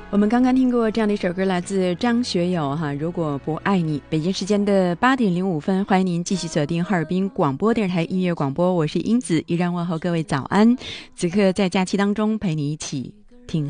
我们刚刚听过这样的一首歌，来自张学友哈，如果不爱你。北京时间的8:05，欢迎您继续锁定哈尔滨广播电视台音乐广播，我是英子，依然问候各位早安。此刻在假期当中陪你一起